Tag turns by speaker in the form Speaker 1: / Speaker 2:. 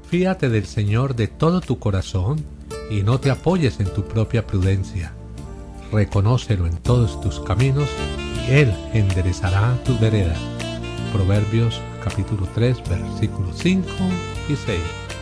Speaker 1: Fíate del Señor de todo tu corazón y no te apoyes en tu propia prudencia. Reconócelo en todos tus caminos y Él enderezará tus veredas. Proverbios capítulo 3, versículos 5 y 6.